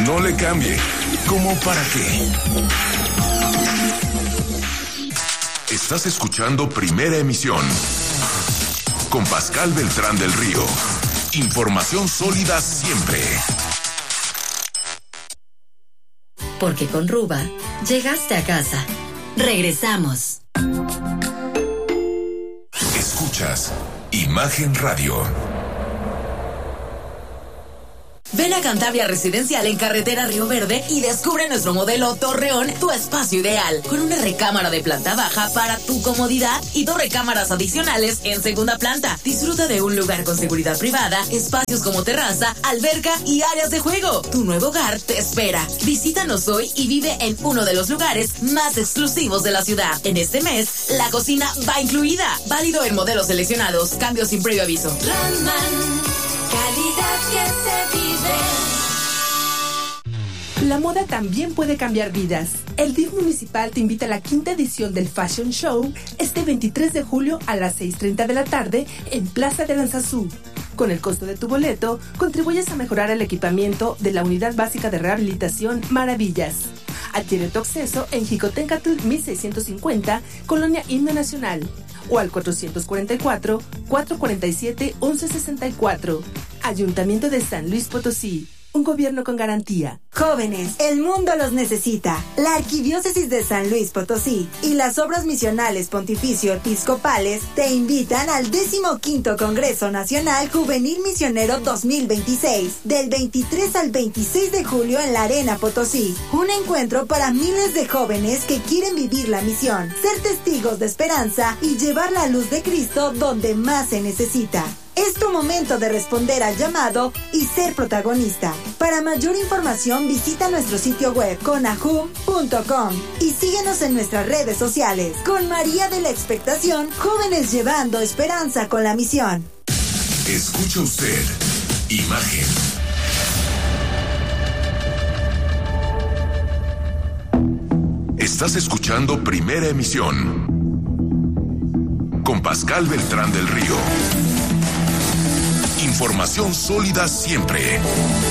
No le cambie. ¿Cómo para qué? Estás escuchando Primera Emisión con Pascal Beltrán del Río. Información sólida siempre. Porque con Ruba llegaste a casa. Regresamos. Escuchas Imagen Radio. Ven a Cantabria Residencial en carretera Río Verde y descubre nuestro modelo Torreón, tu espacio ideal, con una recámara de planta baja para tu comodidad y 2 recámaras adicionales en segunda planta. Disfruta de un lugar con seguridad privada, espacios como terraza, alberca y áreas de juego. Tu nuevo hogar te espera. Visítanos hoy y vive en uno de los lugares más exclusivos de la ciudad. En este mes, la cocina va incluida. Válido en modelos seleccionados. Cambio sin previo aviso. Roman, calidad que se vive. La moda también puede cambiar vidas. El DIF municipal te invita a la 5ª edición del Fashion Show este 23 de julio a las 6:30 de la tarde en Plaza de Aranzazú. Con el costo de tu boleto, contribuyes a mejorar el equipamiento de la Unidad Básica de Rehabilitación Maravillas. Adquiere tu acceso en Jicotencatl 1650, Colonia Himno Nacional, o al 444-447-1164. Ayuntamiento de San Luis Potosí. Un gobierno con garantía. Jóvenes, el mundo los necesita. La Arquidiócesis de San Luis Potosí y las Obras Misionales Pontificio Episcopales te invitan al 15º Congreso Nacional Juvenil Misionero 2026, del 23 al 26 de julio en la Arena Potosí. Un encuentro para miles de jóvenes que quieren vivir la misión, ser testigos de esperanza y llevar la luz de Cristo donde más se necesita. Es tu momento de responder al llamado y ser protagonista. Para mayor información visita nuestro sitio web conajum.com y síguenos en nuestras redes sociales. Con María de la Expectación, jóvenes llevando esperanza con la misión. Escucha usted Imagen. Estás escuchando Primera Emisión con Pascal Beltrán del Río. Información sólida siempre.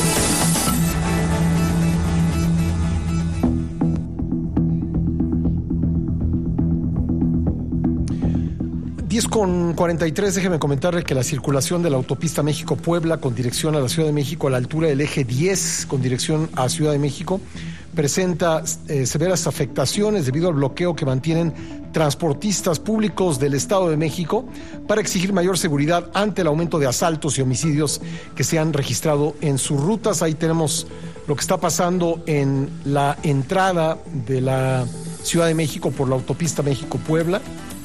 Con 43, déjeme comentarle que la circulación de la autopista México-Puebla con dirección a la Ciudad de México a la altura del eje 10 con dirección a Ciudad de México presenta severas afectaciones debido al bloqueo que mantienen transportistas públicos del Estado de México para exigir mayor seguridad ante el aumento de asaltos y homicidios que se han registrado en sus rutas. Ahí tenemos lo que está pasando en la entrada de la Ciudad de México por la autopista México-Puebla.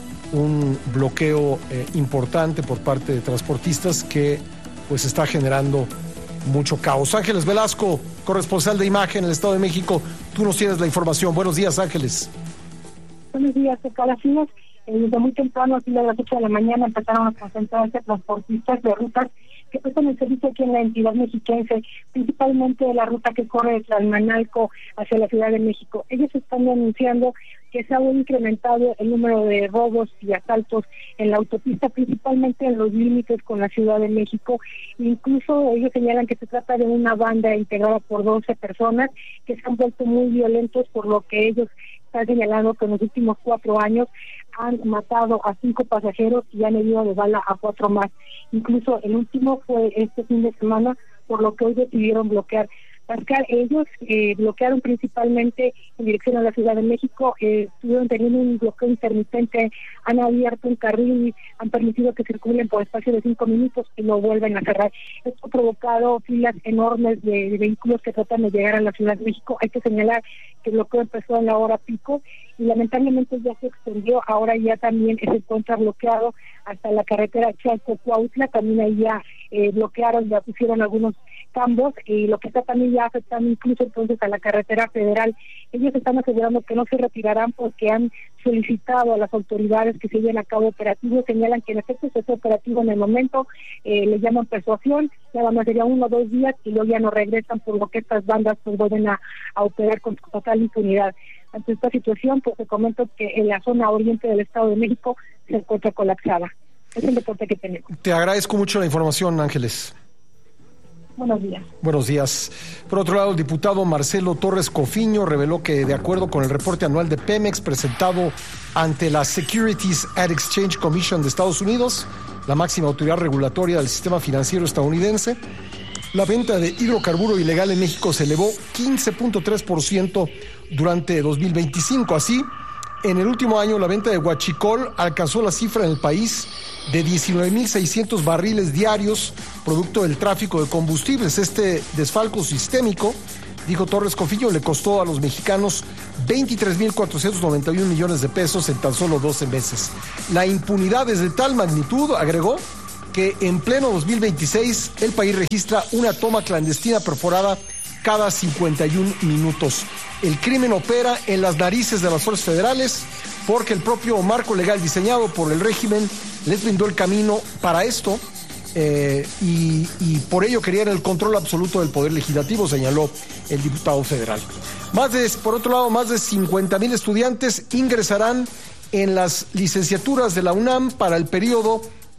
Un bloqueo importante por parte de transportistas que pues está generando mucho caos. Ángeles Velasco, corresponsal de Imagen en el Estado de México, tú nos tienes la información. Buenos días, Ángeles. Buenos días, Calacinos. Desde muy temprano, aquí a las 8 de la mañana, empezaron a concentrarse transportistas de rutas que prestan el servicio aquí en la entidad mexiquense, principalmente de la ruta que corre de Tlalmanalco hacia la Ciudad de México. Ellos están denunciando que se ha incrementado el número de robos y asaltos en la autopista, principalmente en los límites con la Ciudad de México. Incluso ellos señalan que se trata de una banda integrada por 12 personas que se han vuelto muy violentos, por lo que ellos están señalando que en los últimos 4 años han matado a 5 pasajeros y han herido de bala a 4 más. Incluso el último fue este fin de semana, por lo que hoy decidieron bloquear. Pascal, ellos bloquearon principalmente en dirección a la Ciudad de México, estuvieron teniendo un bloqueo intermitente, han abierto un carril y han permitido que circulen por espacio de 5 minutos y lo vuelven a cerrar. Esto ha provocado filas enormes de vehículos que tratan de llegar a la Ciudad de México. Hay que señalar que el bloqueo empezó en la hora pico y lamentablemente ya se extendió, ahora ya también se encuentra bloqueado hasta la carretera Chalco-Cuautla, también ahí ya bloquearon, ya pusieron algunos cambios y lo que está también ya afectando incluso entonces a la carretera federal. Ellos están asegurando que no se retirarán porque han solicitado a las autoridades que se lleven a cabo operativos, señalan que en efecto se hace operativo en el momento, le llaman persuasión, nada más sería 1 o 2 días y luego ya no regresan, por lo que estas bandas pues vuelven a operar con total impunidad. Ante esta situación, pues te comento que en la zona oriente del Estado de México se encuentra colapsada. Es el reporte que tenemos. Te agradezco mucho la información, Ángeles. Buenos días. Buenos días. Por otro lado, el diputado Marcelo Torres Cofiño reveló que, de acuerdo con el reporte anual de Pemex presentado ante la Securities and Exchange Commission de Estados Unidos, la máxima autoridad regulatoria del sistema financiero estadounidense, la venta de hidrocarburo ilegal en México se elevó 15.3% durante 2025. Así, en el último año, la venta de huachicol alcanzó la cifra en el país de 19.600 barriles diarios, producto del tráfico de combustibles. Este desfalco sistémico, dijo Torres Cofiño, le costó a los mexicanos 23.491 millones de pesos en tan solo 12 meses. La impunidad es de tal magnitud, agregó, que en pleno 2026 el país registra una toma clandestina perforada cada 51 minutos. El crimen opera en las narices de las fuerzas federales porque el propio marco legal diseñado por el régimen les brindó el camino para esto y por ello querían el control absoluto del poder legislativo, señaló el diputado federal. Por otro lado, más de 50,000 estudiantes ingresarán en las licenciaturas de la UNAM para el periodo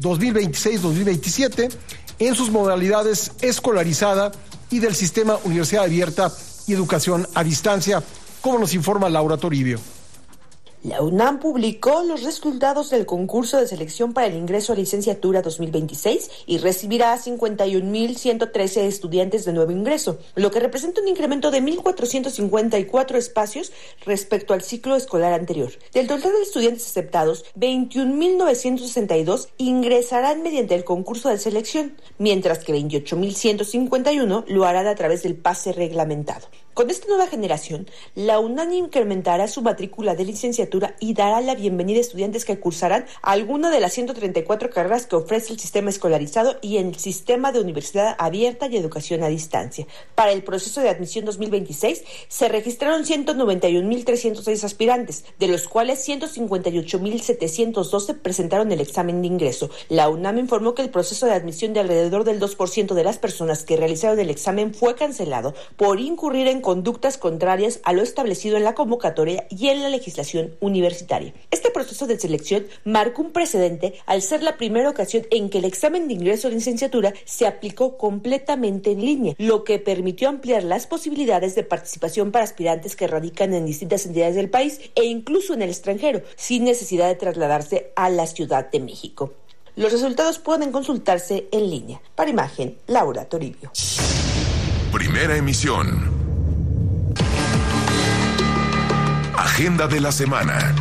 2026-2027 en sus modalidades escolarizada y del sistema Universidad Abierta y Educación a Distancia, como nos informa Laura Toribio. La UNAM publicó los resultados del concurso de selección para el ingreso a licenciatura 2026 y recibirá a 51,113 estudiantes de nuevo ingreso, lo que representa un incremento de 1,454 espacios respecto al ciclo escolar anterior. Del total de estudiantes aceptados, 21,962 ingresarán mediante el concurso de selección, mientras que 28,151 lo harán a través del pase reglamentado. Con esta nueva generación, la UNAM incrementará su matrícula de licenciatura y dará la bienvenida a estudiantes que cursarán alguna de las 134 carreras que ofrece el sistema escolarizado y el sistema de universidad abierta y educación a distancia. Para el proceso de admisión 2026, se registraron 191,306 aspirantes, de los cuales 158,712 presentaron el examen de ingreso. La UNAM informó que el proceso de admisión de alrededor del 2% de las personas que realizaron el examen fue cancelado por incurrir en conductas contrarias a lo establecido en la convocatoria y en la legislación universitaria. Este proceso de selección marcó un precedente al ser la primera ocasión en que el examen de ingreso a licenciatura se aplicó completamente en línea, lo que permitió ampliar las posibilidades de participación para aspirantes que radican en distintas entidades del país e incluso en el extranjero, sin necesidad de trasladarse a la Ciudad de México. Los resultados pueden consultarse en línea. Para Imagen, Laura Toribio. Primera emisión. Agenda de la semana.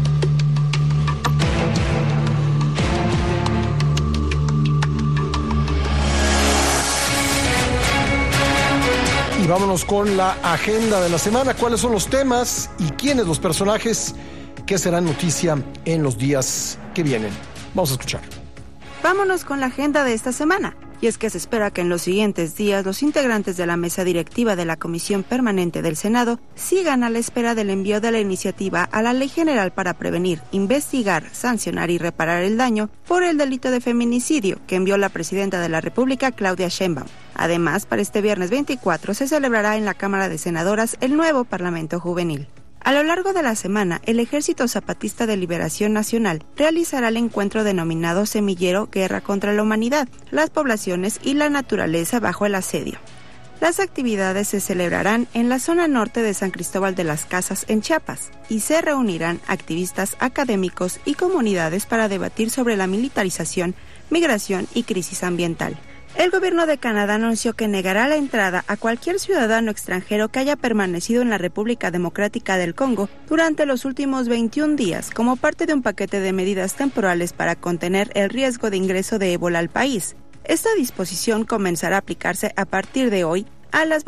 Y vámonos con la agenda de la semana. ¿Cuáles son los temas y quiénes los personajes que serán noticia en los días que vienen? Vamos a escuchar. Vámonos con la agenda de esta semana. Y es que se espera que en los siguientes días los integrantes de la mesa directiva de la Comisión Permanente del Senado sigan a la espera del envío de la iniciativa a la Ley General para prevenir, investigar, sancionar y reparar el daño por el delito de feminicidio que envió la presidenta de la República, Claudia Sheinbaum. Además, para este viernes 24 se celebrará en la Cámara de Senadoras el nuevo Parlamento Juvenil. A lo largo de la semana, el Ejército Zapatista de Liberación Nacional realizará el encuentro denominado Semillero Guerra contra la Humanidad, las poblaciones y la naturaleza bajo el asedio. Las actividades se celebrarán en la zona norte de San Cristóbal de las Casas, en Chiapas, y se reunirán activistas, académicos y comunidades para debatir sobre la militarización, migración y crisis ambiental. El gobierno de Canadá anunció que negará la entrada a cualquier ciudadano extranjero que haya permanecido en la República Democrática del Congo durante los últimos 21 días como parte de un paquete de medidas temporales para contener el riesgo de ingreso de ébola al país. Esta disposición comenzará a aplicarse a partir de hoy a las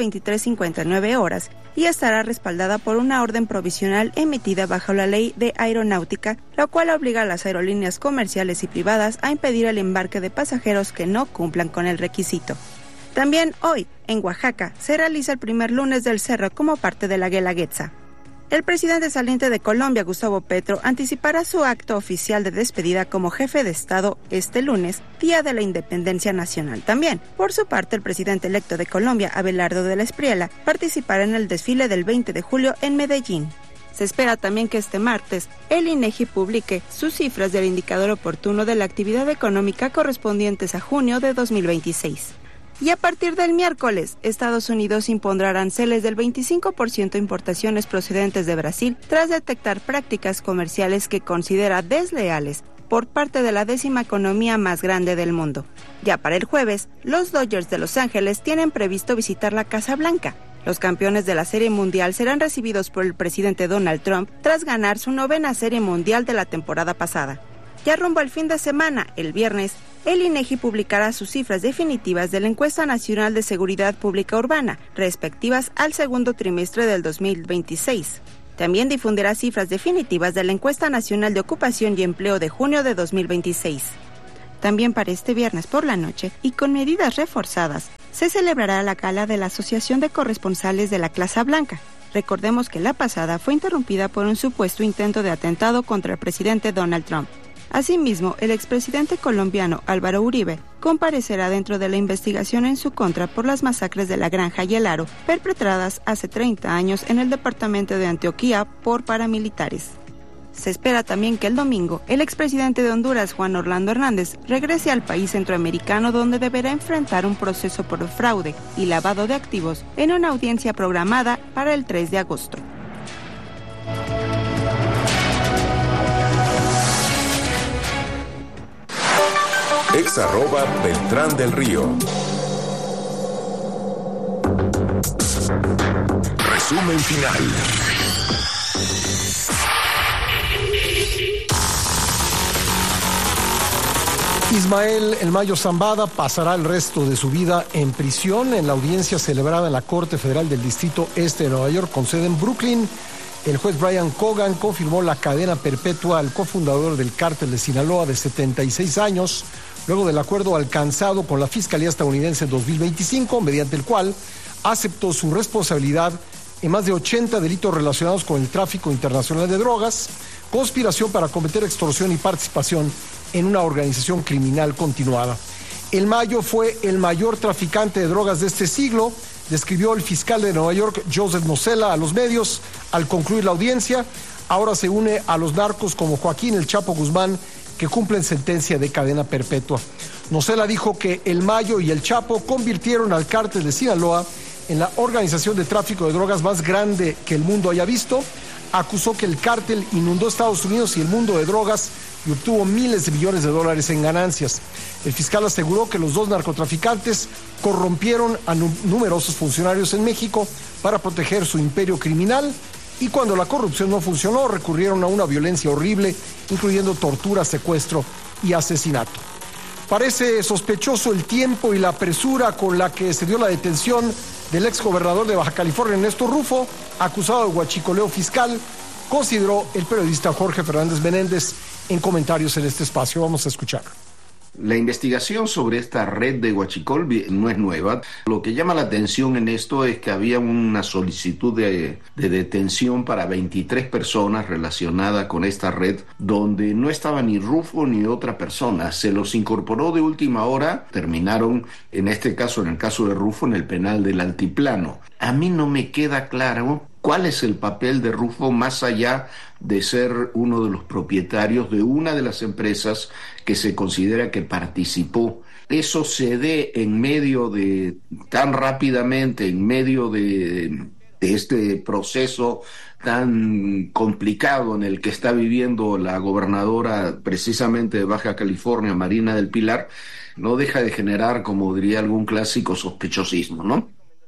23:59 horas y estará respaldada por una orden provisional emitida bajo la Ley de Aeronáutica, la cual obliga a las aerolíneas comerciales y privadas a impedir el embarque de pasajeros que no cumplan con el requisito. También hoy, en Oaxaca, se realiza el primer lunes del cerro como parte de la Guelaguetza. El presidente saliente de Colombia, Gustavo Petro, anticipará su acto oficial de despedida como jefe de Estado este lunes, Día de la Independencia Nacional. También, por su parte, el presidente electo de Colombia, Abelardo de la Espriella, participará en el desfile del 20 de julio en Medellín. Se espera también que este martes el INEGI publique sus cifras del indicador oportuno de la actividad económica correspondientes a junio de 2026. Y a partir del miércoles, Estados Unidos impondrá aranceles del 25% a importaciones procedentes de Brasil tras detectar prácticas comerciales que considera desleales por parte de la 10ª economía más grande del mundo. Ya para el jueves, los Dodgers de Los Ángeles tienen previsto visitar la Casa Blanca. Los campeones de la Serie Mundial serán recibidos por el presidente Donald Trump tras ganar su 9ª Serie Mundial de la temporada pasada. Ya rumbo al fin de semana, el viernes, el INEGI publicará sus cifras definitivas de la Encuesta Nacional de Seguridad Pública Urbana, respectivas al segundo trimestre del 2026. También difundirá cifras definitivas de la Encuesta Nacional de Ocupación y Empleo de junio de 2026. También para este viernes por la noche, y con medidas reforzadas, se celebrará la gala de la Asociación de Corresponsales de la Casa Blanca. Recordemos que la pasada fue interrumpida por un supuesto intento de atentado contra el presidente Donald Trump. Asimismo, el expresidente colombiano Álvaro Uribe comparecerá dentro de la investigación en su contra por las masacres de La Granja y El Aro, perpetradas hace 30 años en el departamento de Antioquia por paramilitares. Se espera también que el domingo, el expresidente de Honduras, Juan Orlando Hernández, regrese al país centroamericano donde deberá enfrentar un proceso por fraude y lavado de activos en una audiencia programada para el 3 de agosto. @Beltrán del Río. Resumen final. Ismael El Mayo Zambada pasará el resto de su vida en prisión. En la audiencia celebrada en la Corte Federal del Distrito Este de Nueva York, con sede en Brooklyn, el juez Brian Cogan confirmó la cadena perpetua al cofundador del cártel de Sinaloa de 76 años, luego del acuerdo alcanzado con la Fiscalía estadounidense en 2025, mediante el cual aceptó su responsabilidad en más de 80 delitos relacionados con el tráfico internacional de drogas, conspiración para cometer extorsión y participación en una organización criminal continuada. El Mayo fue el mayor traficante de drogas de este siglo, describió el fiscal de Nueva York, Joseph Nocella, a los medios al concluir la audiencia. Ahora se une a los narcos como Joaquín El Chapo Guzmán, que cumplen sentencia de cadena perpetua. Nocella dijo que El Mayo y El Chapo convirtieron al cártel de Sinaloa en la organización de tráfico de drogas más grande que el mundo haya visto. Acusó que el cártel inundó Estados Unidos y el mundo de drogas y obtuvo miles de millones de dólares en ganancias. El fiscal aseguró que los dos narcotraficantes corrompieron a numerosos funcionarios en México para proteger su imperio criminal, y cuando la corrupción no funcionó, recurrieron a una violencia horrible, incluyendo tortura, secuestro y asesinato. Parece sospechoso el tiempo y la apresura con la que se dio la detención del exgobernador de Baja California, Néstor Rufo, acusado de huachicoleo fiscal, consideró el periodista Jorge Fernández Menéndez en comentarios en este espacio. Vamos a escuchar. La investigación sobre esta red de huachicol no es nueva. Lo que llama la atención en esto es que había una solicitud de detención para 23 personas relacionadas con esta red, donde no estaba ni Rufo ni otra persona. Se los incorporó de última hora, terminaron, en este caso, en el caso de Rufo, en el penal del Altiplano. A mí no me queda claro cuál es el papel de Rufo más allá de ser uno de los propietarios de una de las empresas que se considera que participó. Eso se dé en medio de, tan rápidamente, en medio de este proceso tan complicado en el que está viviendo la gobernadora precisamente de Baja California, Marina del Pilar, no deja de generar, como diría algún clásico, sospechosismo, ¿no?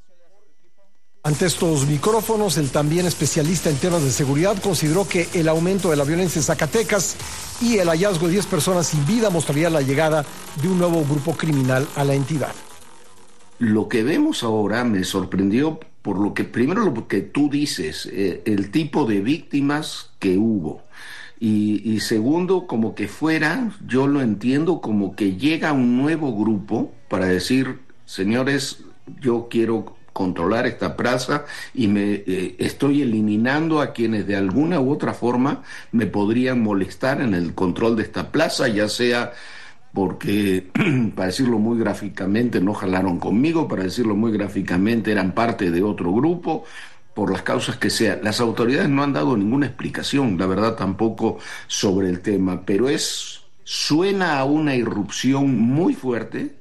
Ante estos micrófonos, el también especialista en temas de seguridad consideró que el aumento de la violencia en Zacatecas y el hallazgo de 10 personas sin vida mostraría la llegada de un nuevo grupo criminal a la entidad. Lo que vemos ahora me sorprendió por lo que, primero, lo que tú dices, el tipo de víctimas que hubo. Y segundo, como que fuera, yo lo entiendo como que llega un nuevo grupo para decir, señores, yo quiero controlar esta plaza y me estoy eliminando a quienes de alguna u otra forma me podrían molestar en el control de esta plaza, ya sea porque, para decirlo muy gráficamente, no jalaron conmigo, para decirlo muy gráficamente, eran parte de otro grupo, por las causas que sean. Las autoridades no han dado ninguna explicación, la verdad, tampoco sobre el tema, pero suena a una irrupción muy fuerte,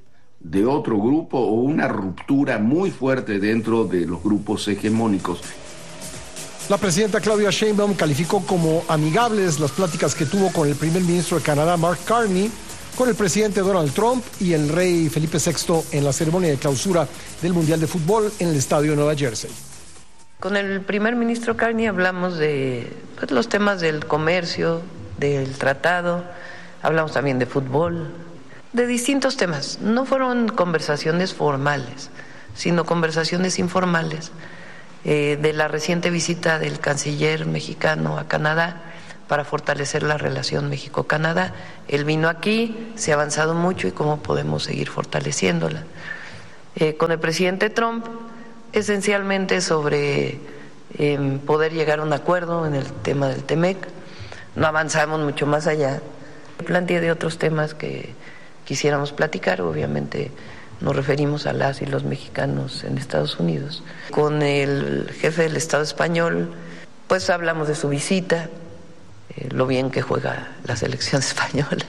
de otro grupo o una ruptura muy fuerte dentro de los grupos hegemónicos. La presidenta Claudia Sheinbaum calificó como amigables las pláticas que tuvo con el primer ministro de Canadá, Mark Carney, con el presidente Donald Trump y el rey Felipe VI en la ceremonia de clausura del Mundial de Fútbol en el estadio de Nueva Jersey. Con el primer ministro Carney hablamos de los temas del comercio, del tratado, hablamos también de fútbol, de distintos temas. No fueron conversaciones formales, sino conversaciones informales, de la reciente visita del canciller mexicano a Canadá para fortalecer la relación México-Canadá. Él vino aquí, se ha avanzado mucho y cómo podemos seguir fortaleciéndola. Con el presidente Trump, esencialmente sobre poder llegar a un acuerdo en el tema del TEMEC. No avanzamos mucho más allá. Planteé de otros temas que quisiéramos platicar, obviamente nos referimos a las y los mexicanos en Estados Unidos. Con el jefe del Estado español, pues hablamos de su visita, lo bien que juega la selección española,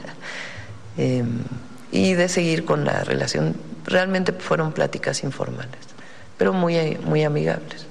y de seguir con la relación. Realmente fueron pláticas informales, pero muy, muy amigables.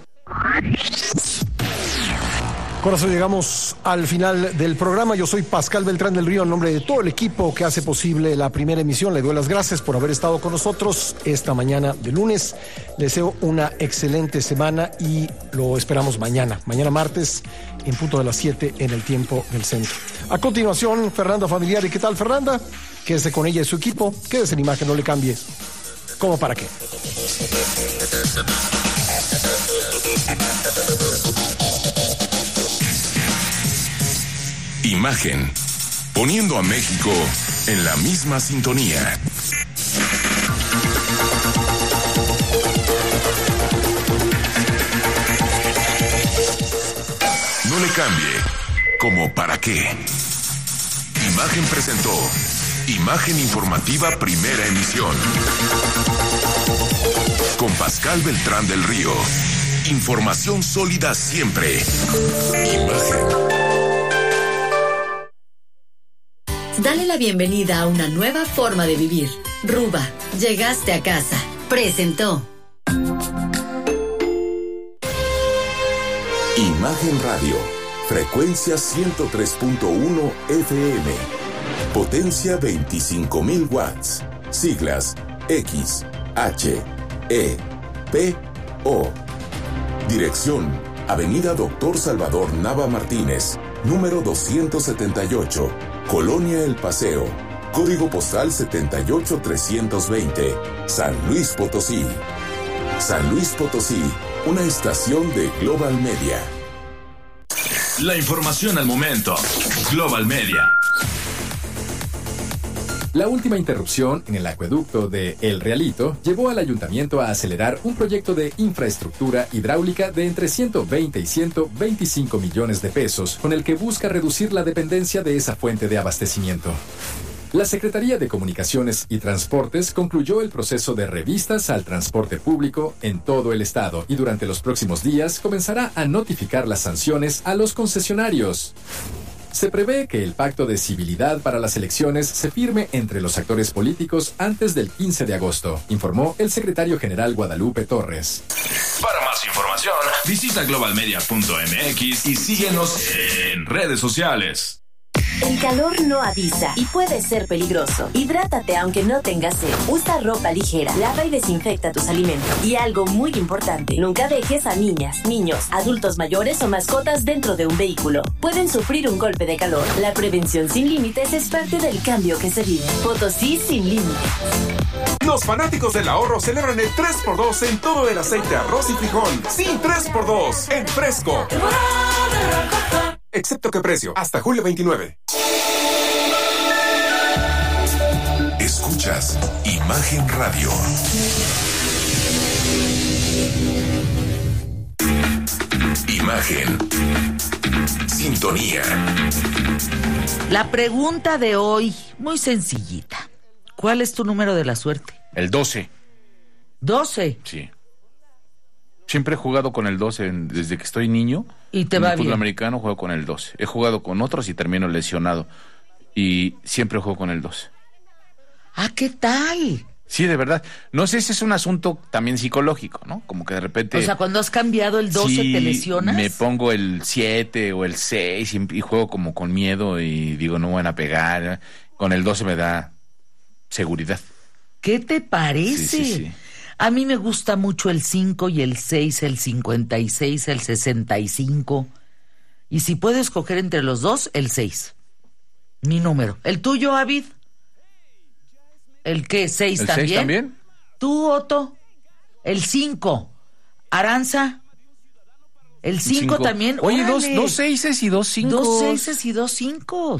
Con eso llegamos al final del programa. Yo soy Pascal Beltrán del Río, en nombre de todo el equipo que hace posible la primera emisión. Le doy las gracias por haber estado con nosotros esta mañana de lunes. Les deseo una excelente semana y lo esperamos mañana martes, en punto de las 7 en el tiempo del centro. A continuación, Fernanda Familiari. ¿Qué tal, Fernanda? Quédese con ella y su equipo. Quédese en imagen, no le cambie. ¿Cómo para qué? Imagen, poniendo a México en la misma sintonía. No le cambie. ¿Cómo para qué? Imagen presentó Imagen Informativa Primera Emisión. Con Pascal Beltrán del Río. Información sólida siempre. Imagen. Dale la bienvenida a una nueva forma de vivir. Ruba, llegaste a casa. Presentó. Imagen Radio. Frecuencia 103.1 FM. Potencia 25.000 watts. Siglas X, H, E, P, O. Dirección: Avenida Doctor Salvador Nava Martínez, número 278. Colonia El Paseo, código postal 78320, San Luis Potosí. San Luis Potosí, una estación de Global Media. La información al momento. Global Media. La última interrupción en el acueducto de El Realito llevó al ayuntamiento a acelerar un proyecto de infraestructura hidráulica de entre 120 y 125 millones de pesos, con el que busca reducir la dependencia de esa fuente de abastecimiento. La Secretaría de Comunicaciones y Transportes concluyó el proceso de revistas al transporte público en todo el estado y durante los próximos días comenzará a notificar las sanciones a los concesionarios. Se prevé que el pacto de civilidad para las elecciones se firme entre los actores políticos antes del 15 de agosto, informó el secretario general Guadalupe Torres. Para más información, visita globalmedia.mx y síguenos en redes sociales. El calor no avisa y puede ser peligroso. Hidrátate aunque no tengas sed. Usa ropa ligera, lava y desinfecta tus alimentos. Y algo muy importante, nunca dejes a niñas, niños, adultos mayores o mascotas dentro de un vehículo. Pueden sufrir un golpe de calor. La prevención sin límites es parte del cambio que se vive. Potosí sin límites. Los fanáticos del ahorro celebran el 3x2 en todo el aceite, arroz y frijol. Sí, 3x2 en Fresco. Excepto que precio, hasta julio 29. Escuchas Imagen Radio. Imagen. Sintonía. La pregunta de hoy, muy sencillita. ¿Cuál es tu número de la suerte? El 12. ¿12? Sí. Siempre he jugado con el 12 desde que estoy niño. ¿Y te va bien? En el fútbol americano juego con el 12. He jugado con otros y termino lesionado. Y siempre juego con el 12. Ah, ¿qué tal? Sí, de verdad. No sé si es un asunto también psicológico, ¿no? Como que de repente... O sea, cuando has cambiado el 12 te lesionas. Me pongo el 7 o el 6 y juego como con miedo y digo, no van a pegar. Con el 12 me da seguridad. ¿Qué te parece? Sí. A mí me gusta mucho el 5 y el 6, el 56, el 65. Y si puedo escoger entre los dos, el 6. Mi número. ¿El tuyo, Avid? ¿El qué? ¿6 ¿El también? 6 también? ¿Tú, Otto? El 5. ¿Aranza? El 5 también. Oye, ¡Órale! 2 6 y 2 5. 2 6 y 2 5.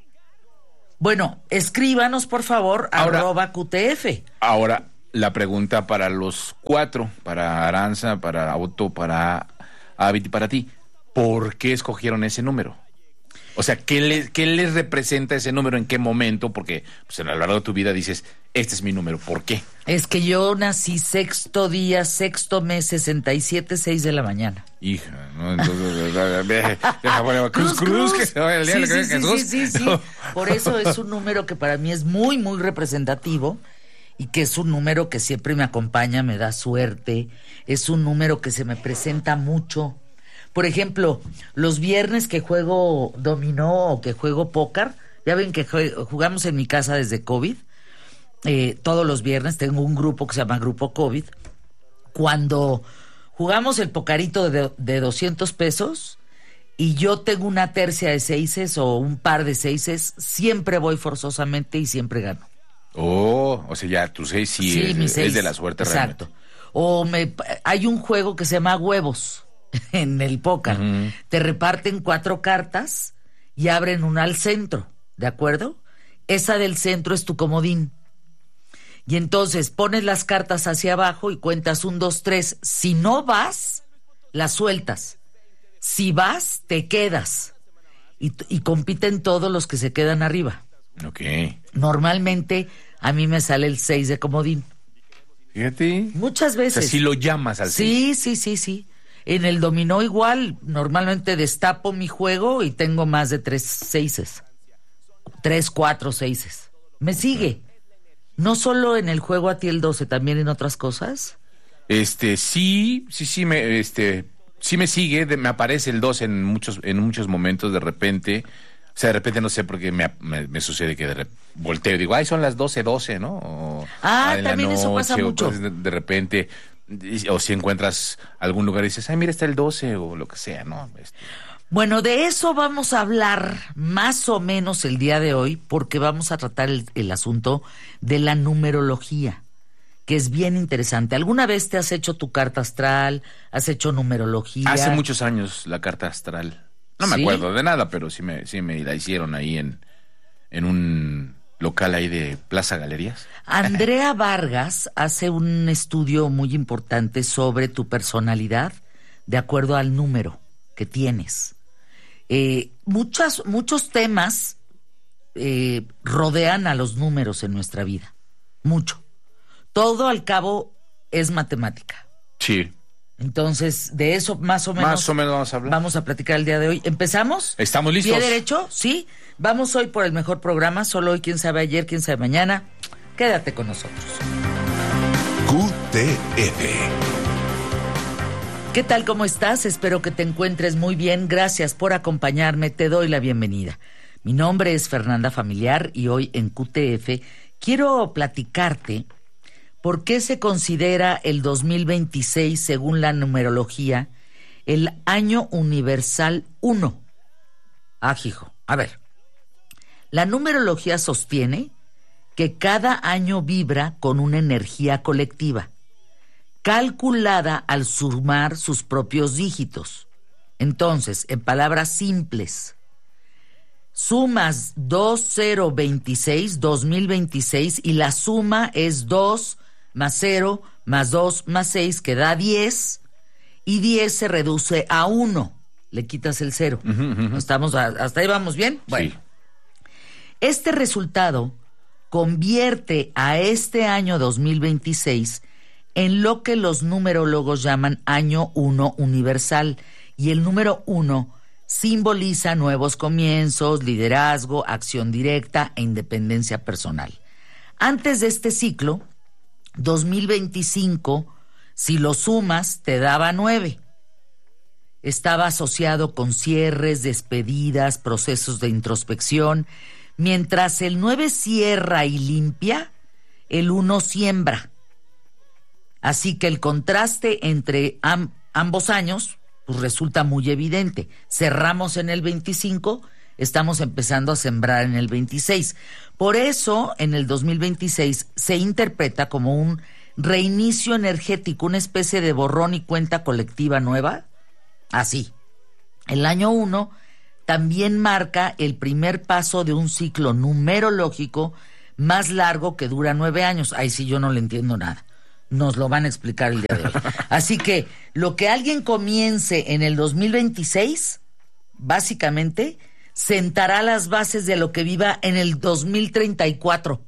Bueno, escríbanos, por favor, @ QTF. Ahora, la pregunta para los 4, para Aranza, para Otto, para Avid y para ti. ¿Por qué escogieron ese número? O sea, ¿qué les representa ese número? ¿En qué momento? Porque pues, a lo largo de tu vida dices, este es mi número. ¿Por qué? Es que yo nací 6º día, 6º mes, 67, 6 de la mañana. Hija, ¿no? Entonces, cruz, que se vaya el día de Jesús. Sí. Por eso es un número que para mí es muy, muy representativo y que es un número que siempre me acompaña, me da suerte. Es un número que se me presenta mucho. Por ejemplo, los viernes que juego dominó o que juego póker, ya ven que jugamos en mi casa desde COVID, todos los viernes tengo un grupo que se llama Grupo COVID. Cuando jugamos el pocarito de 200 pesos y yo tengo una tercia de 6 o un par de 6, siempre voy forzosamente y siempre gano. O sea, ya tu 6 sí es de la suerte. Exacto. Realmente. Hay un juego que se llama huevos. En el póker, te reparten 4 cartas y abren una al centro, ¿de acuerdo? Esa del centro es tu comodín. Y entonces pones las cartas hacia abajo y cuentas 1, 2, 3. Si no vas, las sueltas. Si vas, te quedas. Y compiten todos los que se quedan arriba. Ok. Normalmente a mí me sale el 6 de comodín. Fíjate. Muchas veces. O sea, si lo llamas al 6. Sí. En el dominó igual, normalmente destapo mi juego y tengo más de 3 6. 3, 4 6. ¿Me sigue? ¿No solo en el juego a ti el 12, también en otras cosas? Sí me sigue, me aparece el 12 en muchos momentos de repente. O sea, de repente no sé por qué me sucede que volteo y digo, son las 12, ¿no? También eso pasa mucho. De repente... O si encuentras algún lugar y dices, mira, está el 12 o lo que sea, ¿no? Bueno, de eso vamos a hablar más o menos el día de hoy, porque vamos a tratar el asunto de la numerología, que es bien interesante. ¿Alguna vez te has hecho tu carta astral? ¿Has hecho numerología? Hace muchos años la carta astral. No me acuerdo de nada, pero sí me la hicieron ahí en un local ahí de Plaza Galerías. Andrea Vargas hace un estudio muy importante sobre tu personalidad de acuerdo al número que tienes. Muchos temas rodean a los números en nuestra vida. Mucho. Todo al cabo es matemática. Sí. Entonces, de eso más o menos vamos a hablar. Vamos a platicar el día de hoy. ¿Empezamos? ¿Estamos listos? ¿Pie derecho? Sí. Vamos hoy por el mejor programa. Solo hoy, quién sabe ayer, quién sabe mañana. Quédate con nosotros. QTF. ¿Qué tal? ¿Cómo estás? Espero que te encuentres muy bien. Gracias por acompañarme. Te doy la bienvenida. Mi nombre es Fernanda Familiar y hoy en QTF quiero platicarte por qué se considera el 2026, según la numerología, el año universal 1. Hijo. A ver. La numerología sostiene que cada año vibra con una energía colectiva, calculada al sumar sus propios dígitos. Entonces, en palabras simples, sumas 2026, 2026, y la suma es 2 más 0 más 2 más 6, que da 10, y 10 se reduce a 1. Le quitas el 0. ¿Estamos hasta ahí vamos bien? Bueno. Sí. Este resultado convierte a este año 2026 en lo que los numerólogos llaman año 1 universal, y el número 1 simboliza nuevos comienzos, liderazgo, acción directa e independencia personal. Antes de este ciclo, 2025, si lo sumas, te daba 9. Estaba asociado con cierres, despedidas, procesos de introspección. Mientras el 9 cierra y limpia, el 1 siembra. Así que el contraste entre ambos años pues resulta muy evidente. Cerramos en el 25, estamos empezando a sembrar en el 26. Por eso, en el 2026 se interpreta como un reinicio energético, una especie de borrón y cuenta colectiva nueva. Así. El año 1 también marca el primer paso de un ciclo numerológico más largo que dura 9 años. Ahí sí yo no le entiendo nada. Nos lo van a explicar el día de hoy. Así que lo que alguien comience en el 2026, básicamente, sentará las bases de lo que viva en el 2034.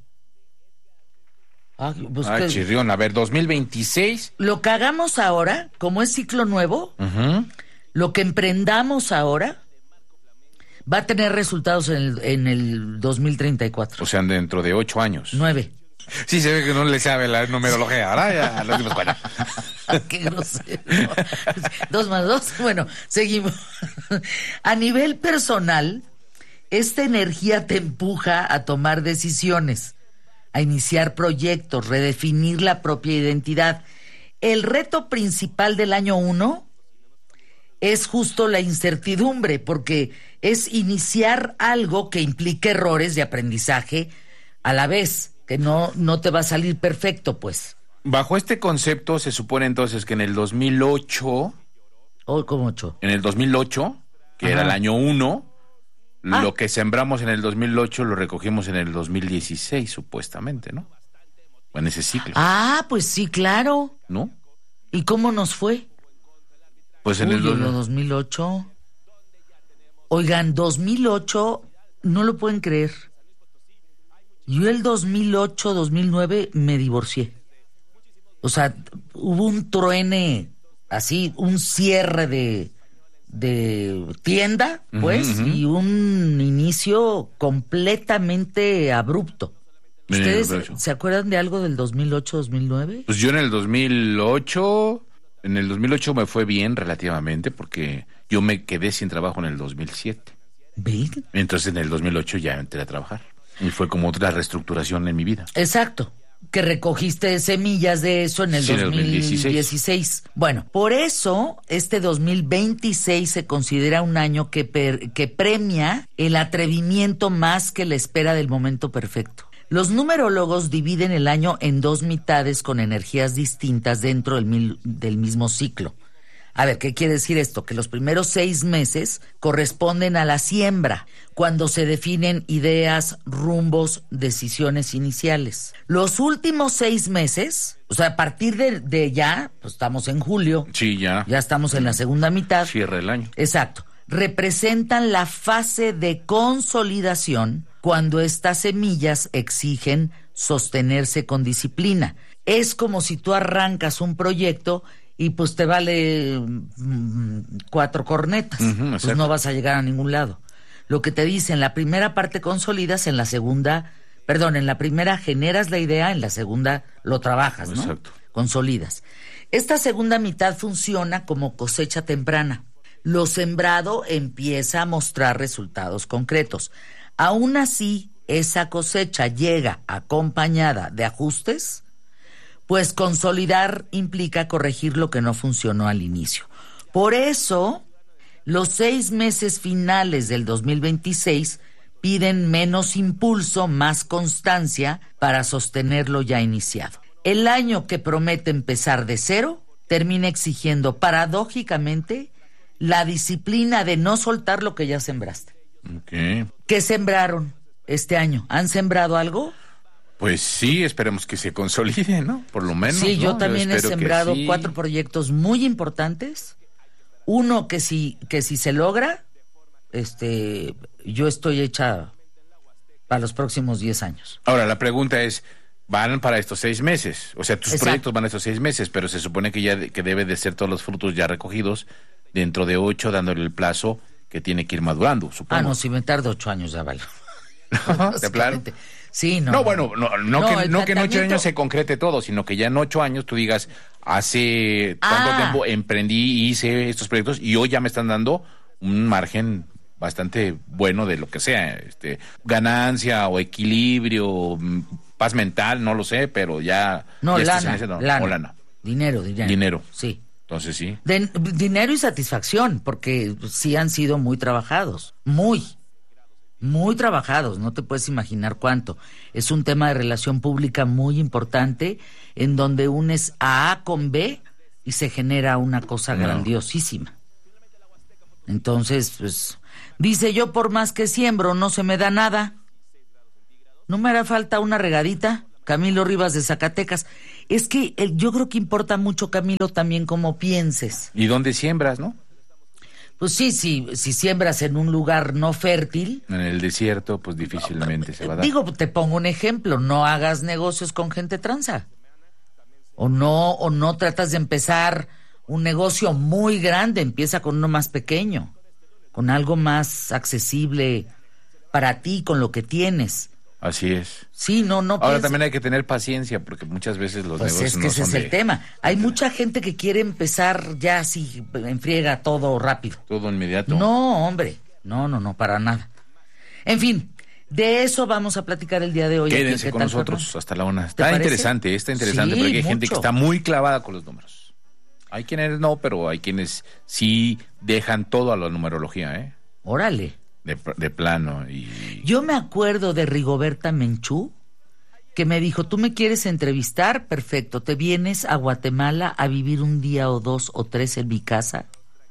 Chirrión, a ver, 2026. Lo que hagamos ahora, como es ciclo nuevo, lo que emprendamos ahora va a tener resultados en el 2034. O sea, dentro de 8 años. 9. Sí, se ve que no le sabe la numerología. Ahora ya lo dimos cuenta. Qué grosero. 2 más 2. Bueno, seguimos. A nivel personal, esta energía te empuja a tomar decisiones, a iniciar proyectos, redefinir la propia identidad. El reto principal del año 1 es justo la incertidumbre, porque es iniciar algo que implique errores de aprendizaje a la vez, que no te va a salir perfecto, pues. Bajo este concepto se supone entonces que en el 2008... ¿Cómo 8? En el 2008, que era el año 1, lo que sembramos en el 2008 lo recogimos en el 2016, supuestamente, ¿no? En ese ciclo. Pues sí, claro. ¿No? ¿Y cómo nos fue? Pues en el 2008. Oigan, 2008, no lo pueden creer. Yo el 2008, 2009 me divorcié. O sea, hubo un truene, así, un cierre de tienda, pues, y un inicio completamente abrupto. ¿Ustedes se acuerdan de algo del 2008, 2009? Pues yo en el 2008 me fue bien relativamente, porque yo me quedé sin trabajo en el 2007. ¿Ven? Entonces en el 2008 ya entré a trabajar. Y fue como otra reestructuración en mi vida. Exacto. Que recogiste semillas de eso en el 2016. Bueno, por eso este 2026 se considera un año que premia el atrevimiento más que la espera del momento perfecto. Los numerólogos dividen el año en 2 mitades con energías distintas dentro del mismo ciclo. A ver, ¿qué quiere decir esto? Que los primeros 6 meses corresponden a la siembra, cuando se definen ideas, rumbos, decisiones iniciales. Los últimos 6 meses, o sea, a partir de ya, pues estamos en julio. Sí, ya. Ya estamos en la segunda mitad. Cierra el año. Exacto. Representan la fase de consolidación cuando estas semillas exigen sostenerse con disciplina. Es como si tú arrancas un proyecto y pues te vale 4 cornetas. Pues no vas a llegar a ningún lado. Lo que te dice, en la primera parte consolidas, en la primera generas la idea, en la segunda lo trabajas, ¿no? Exacto. Consolidas. Esta segunda mitad funciona como cosecha temprana. Lo sembrado empieza a mostrar resultados concretos. Aún así, esa cosecha llega acompañada de ajustes, pues consolidar implica corregir lo que no funcionó al inicio. Por eso, los 6 meses finales del 2026 piden menos impulso, más constancia para sostener lo ya iniciado. El año que promete empezar de cero termina exigiendo, paradójicamente, la disciplina de no soltar lo que ya sembraste. Okay. ¿Qué sembraron este año? ¿Han sembrado algo? Pues sí, esperemos que se consolide, ¿no? Por lo menos. Sí, ¿no? yo también he sembrado sí. 4 proyectos muy importantes. Uno que si se logra, yo estoy hecha para los próximos 10 años. Ahora, la pregunta es, van para estos 6 meses. O sea, tus proyectos van a estos 6 meses, pero se supone que que debe de ser todos los frutos ya recogidos dentro de 8, dándole el plazo que tiene que ir madurando, supongo. No, si me tardo 8 años ya vale. ¿De plano? Sí, no. No, bueno, no que en 8 años se se concrete todo, sino que ya en 8 años tú digas, hace tanto tiempo emprendí, hice estos proyectos y hoy ya me están dando un margen bastante bueno de lo que sea, ganancia o equilibrio, paz mental, no lo sé, pero ya... No, ya lana. Dinero. Sí. Entonces sí. Dinero y satisfacción, porque sí han sido muy trabajados. Muy trabajados, no te puedes imaginar cuánto. Es un tema de relación pública muy importante en donde unes a A con B y se genera una cosa grandiosísima. Entonces, pues, dice yo por más que siembro no se me da nada. ¿No me hará falta una regadita? Camilo Rivas de Zacatecas. Es que yo creo que importa mucho, Camilo, también cómo pienses. ¿Y dónde siembras, no? Pues sí, si siembras en un lugar no fértil... En el desierto, pues difícilmente se va a dar. Digo, te pongo un ejemplo, no hagas negocios con gente transa. O no tratas de empezar un negocio muy grande, empieza con uno más pequeño, con algo más accesible para ti, con lo que tienes. Así es. Sí, no. Ahora también hay que tener paciencia porque muchas veces los negocios no son ese es el tema. Hay mucha gente que quiere empezar ya así en friega todo rápido. Todo inmediato. No, hombre. No, para nada. En fin, de eso vamos a platicar el día de hoy. Quédense con nosotros hasta la 1. Está interesante Sí, porque hay gente mucho. que está muy clavada con los números. Hay quienes no, pero hay quienes sí dejan todo a la numerología, ¿eh? Órale. De plano. Y yo me acuerdo de Rigoberta Menchú, que me dijo, ¿tú me quieres entrevistar? Perfecto, ¿te vienes a Guatemala a vivir un día o 2 o 3 en mi casa?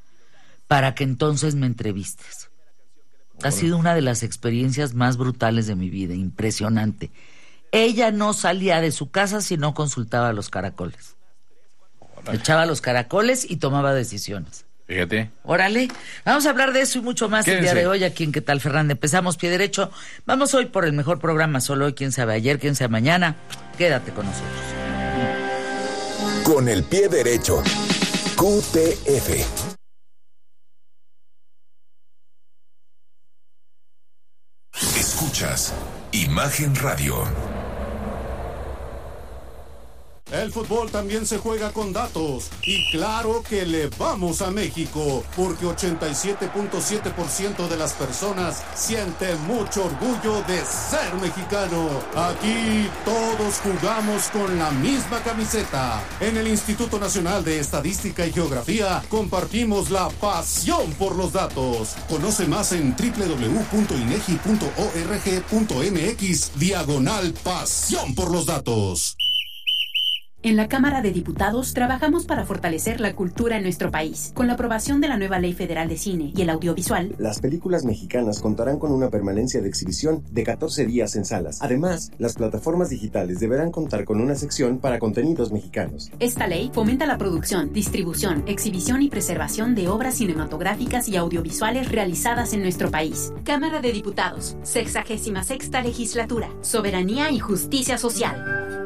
Para que entonces me entrevistes. Ha sido una de las experiencias más brutales de mi vida, impresionante. Ella no salía de su casa si no consultaba los caracoles. Echaba los caracoles y tomaba decisiones. Fíjate. Órale, vamos a hablar de eso y mucho más. Quédense. El día de hoy aquí en ¿Qué tal, Fernández? Empezamos pie derecho. Vamos hoy por el mejor programa, solo hoy, quién sabe ayer, quién sabe mañana. Quédate con nosotros. Con el pie derecho. QTF. Escuchas Imagen Radio. El fútbol también se juega con datos y claro que le vamos a México porque 87.7% de las personas sienten mucho orgullo de ser mexicano. Aquí todos jugamos con la misma camiseta. En el Instituto Nacional de Estadística y Geografía compartimos la pasión por los datos. Conoce más en www.inegi.org.mx/pasión por los datos. En la Cámara de Diputados trabajamos para fortalecer la cultura en nuestro país. Con la aprobación de la nueva Ley Federal de Cine y el Audiovisual, las películas mexicanas contarán con una permanencia de exhibición de 14 días en salas. Además, las plataformas digitales deberán contar con una sección para contenidos mexicanos. Esta ley fomenta la producción, distribución, exhibición y preservación de obras cinematográficas y audiovisuales realizadas en nuestro país. Cámara de Diputados, 66ª Legislatura, Soberanía y Justicia Social.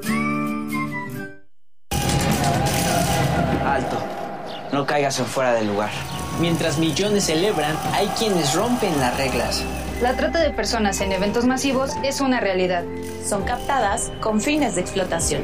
Alto, no caigas en fuera del lugar. Mientras millones celebran, hay quienes rompen las reglas. La trata de personas en eventos masivos es una realidad. Son captadas con fines de explotación.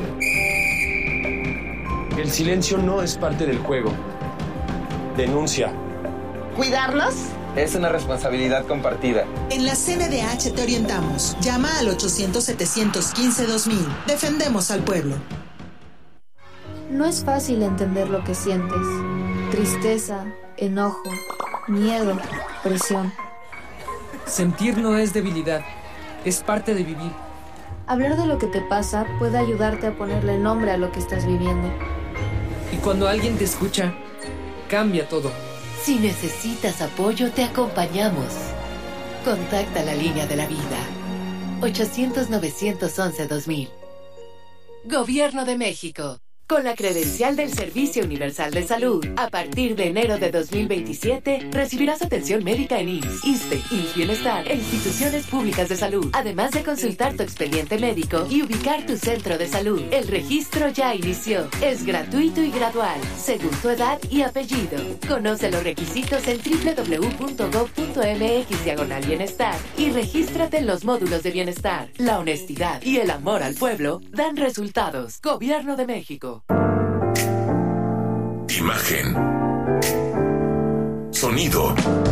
El silencio no es parte del juego. Denuncia. ¿Cuidarnos? Es una responsabilidad compartida. En la CNDH te orientamos. Llama al 800-715-2000. Defendemos al pueblo. No es fácil entender lo que sientes. Tristeza, enojo, miedo, presión. Sentir no es debilidad, es parte de vivir. Hablar de lo que te pasa puede ayudarte a ponerle nombre a lo que estás viviendo. Y cuando alguien te escucha, cambia todo. Si necesitas apoyo, te acompañamos. Contacta la línea de la vida. 800-911-2000. Gobierno de México. Con la credencial del Servicio Universal de Salud, a partir de enero de 2027, recibirás atención médica en IMSS, ISSSTE, IMSS Bienestar e instituciones públicas de salud, además de consultar tu expediente médico y ubicar tu centro de salud. El registro ya inició. Es gratuito y gradual, según tu edad y apellido. Conoce los requisitos en www.gov.mx/bienestar y regístrate en los módulos de bienestar. La honestidad y el amor al pueblo dan resultados. Gobierno de México. Imagen. Sonido.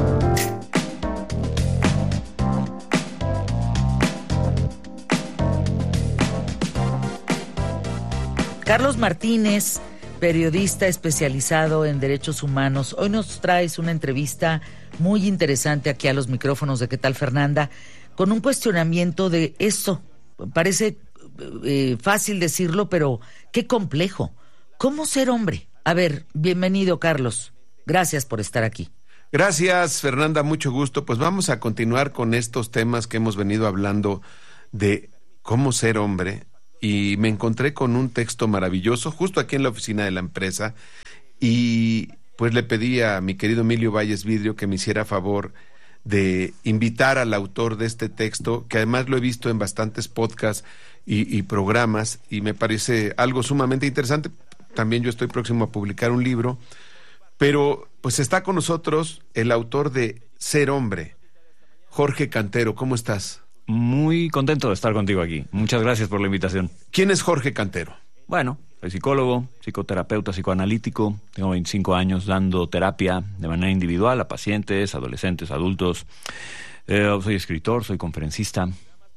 Carlos Martínez, periodista especializado en derechos humanos. Hoy nos traes una entrevista muy interesante aquí a los micrófonos de ¿Qué tal, Fernanda? Con un cuestionamiento de eso. Parece fácil decirlo, pero qué complejo. ¿Cómo ser hombre? A ver, bienvenido, Carlos. Gracias por estar aquí. Gracias, Fernanda, mucho gusto. Pues vamos a continuar con estos temas que hemos venido hablando de cómo ser hombre. Y me encontré con un texto maravilloso justo aquí en la oficina de la empresa y pues le pedí a mi querido Emilio Valles Vidrio que me hiciera favor de invitar al autor de este texto, que además lo he visto en bastantes podcasts y programas y me parece algo sumamente interesante. También yo estoy próximo a publicar un libro, pero pues está con nosotros el autor de Ser Hombre, Jorge Cantero. ¿Cómo estás? Muy contento de estar contigo aquí. Muchas gracias por la invitación. ¿Quién es Jorge Cantero? Bueno, soy psicólogo, psicoterapeuta, psicoanalítico. Tengo 25 años dando terapia de manera individual a pacientes, adolescentes, adultos. Soy escritor, soy conferencista.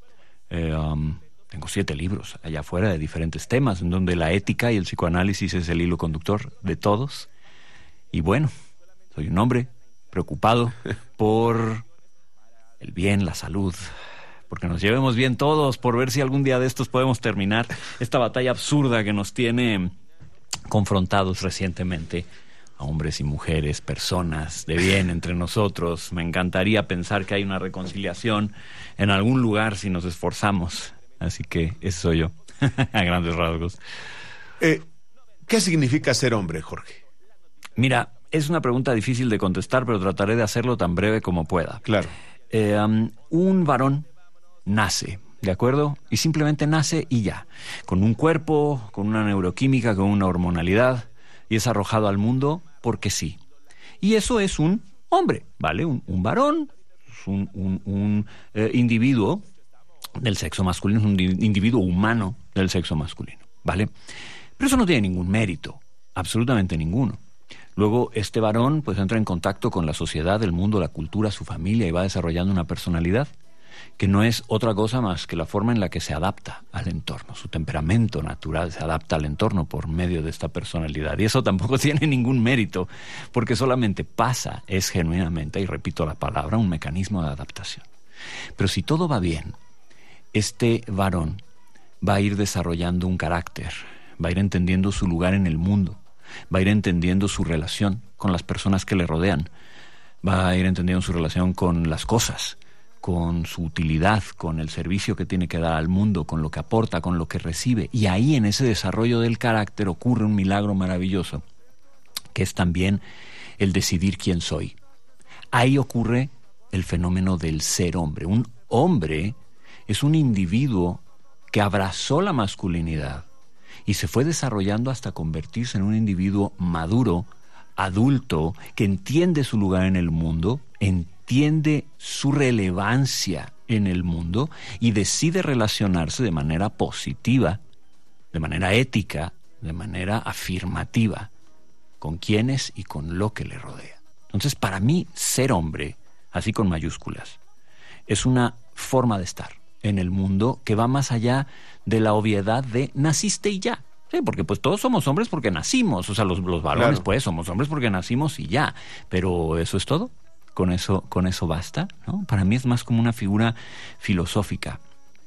Tengo 7 libros allá afuera de diferentes temas, en donde la ética y el psicoanálisis es el hilo conductor de todos. Y bueno, soy un hombre preocupado por el bien, la salud, porque nos llevemos bien todos, por ver si algún día de estos podemos terminar esta batalla absurda que nos tiene confrontados recientemente a hombres y mujeres, personas de bien entre nosotros. Me encantaría pensar que hay una reconciliación en algún lugar si nos esforzamos. Así que ese soy yo, a grandes rasgos. ¿Qué significa ser hombre, Jorge? Mira, es una pregunta difícil de contestar, pero trataré de hacerlo tan breve como pueda. Claro. Un varón nace, ¿de acuerdo? Y simplemente nace y ya. Con un cuerpo, con una neuroquímica, con una hormonalidad, y es arrojado al mundo porque sí. Y eso es un hombre, ¿vale? Un varón, un individuo del sexo masculino, es un individuo humano del sexo masculino, ¿vale? Pero eso no tiene ningún mérito, absolutamente ninguno. Luego este varón pues entra en contacto con la sociedad, el mundo, la cultura, su familia y va desarrollando una personalidad que no es otra cosa más que la forma en la que se adapta al entorno. Su temperamento natural se adapta al entorno por medio de esta personalidad. Y eso tampoco tiene ningún mérito, porque solamente pasa, es genuinamente, y repito la palabra, un mecanismo de adaptación. Pero si todo va bien, este varón va a ir desarrollando un carácter, va a ir entendiendo su lugar en el mundo, va a ir entendiendo su relación con las personas que le rodean, va a ir entendiendo su relación con las cosas, con su utilidad, con el servicio que tiene que dar al mundo, con lo que aporta, con lo que recibe. Y ahí en ese desarrollo del carácter ocurre un milagro maravilloso, que es también el decidir quién soy. Ahí ocurre el fenómeno del ser hombre. Un hombre es un individuo que abrazó la masculinidad y se fue desarrollando hasta convertirse en un individuo maduro, adulto, que entiende su lugar en el mundo, entiende su relevancia en el mundo y decide relacionarse de manera positiva, de manera ética, de manera afirmativa, con quienes y con lo que le rodea. Entonces, para mí, ser hombre, así con mayúsculas, es una forma de estar en el mundo que va más allá de la obviedad de naciste y ya. Sí, porque pues todos somos hombres porque nacimos, o sea, los varones claro, pues somos hombres porque nacimos y ya, pero eso es todo, con eso basta, ¿no? Para mí es más como una figura filosófica.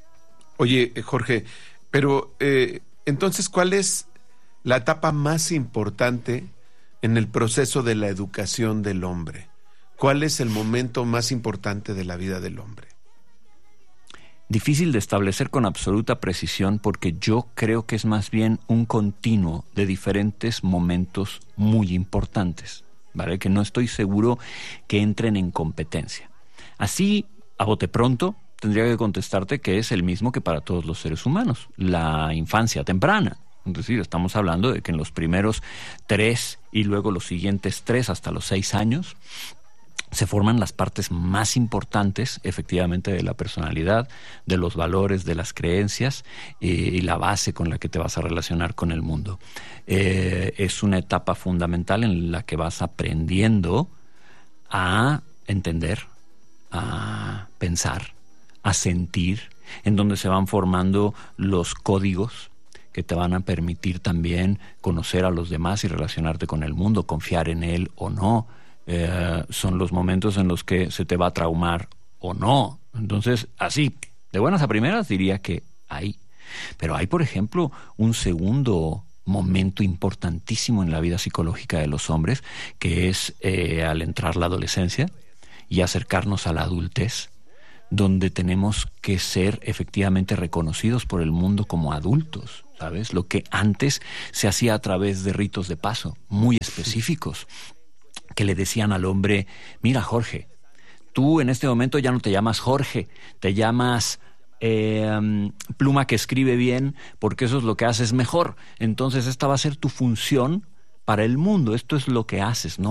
Oye, Jorge, pero entonces, ¿cuál es la etapa más importante en el proceso de la educación del hombre? ¿Cuál es el momento más importante de la vida del hombre? Difícil de establecer con absoluta precisión porque yo creo que es más bien un continuo de diferentes momentos muy importantes, ¿vale? Que no estoy seguro que entren en competencia. Así, a bote pronto, tendría que contestarte que es el mismo que para todos los seres humanos, la infancia temprana. Es decir, estamos hablando de que en los primeros 3 y luego los siguientes 3 hasta los 6 años se forman las partes más importantes, efectivamente, de la personalidad, de los valores, de las creencias y la base con la que te vas a relacionar con el mundo. Es una etapa fundamental en la que vas aprendiendo a entender, a pensar, a sentir, en donde se van formando los códigos que te van a permitir también conocer a los demás y relacionarte con el mundo, confiar en él o no. Son los momentos en los que se te va a traumar o no. Entonces, así, de buenas a primeras diría que hay. Pero hay, por ejemplo, un segundo momento importantísimo en la vida psicológica de los hombres, que es al entrar la adolescencia y acercarnos a la adultez, donde tenemos que ser efectivamente reconocidos por el mundo como adultos, ¿sabes? Lo que antes se hacía a través de ritos de paso muy específicos, que le decían al hombre, mira Jorge, tú en este momento ya no te llamas Jorge, te llamas pluma que escribe bien, porque eso es lo que haces mejor. Entonces esta va a ser tu función para el mundo, esto es lo que haces, ¿no?